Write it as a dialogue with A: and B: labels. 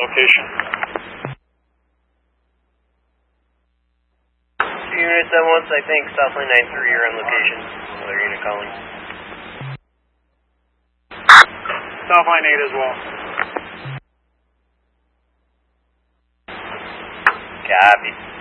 A: location.
B: Unit 7 I think Southline 93, you're on location. Another unit calling.
A: Southline 8 as well.
B: Copy.